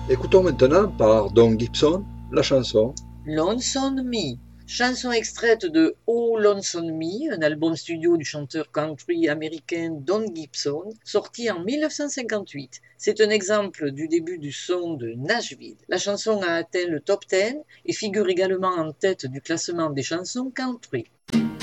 Écoutons maintenant par Don Gibson la chanson Lonesome Me, chanson extraite de Oh Lonesome Me, un album studio du chanteur country américain Don Gibson, sorti en 1958. C'est un exemple du début du son de Nashville. La chanson a atteint le top 10 et figure également en tête du classement des chansons country.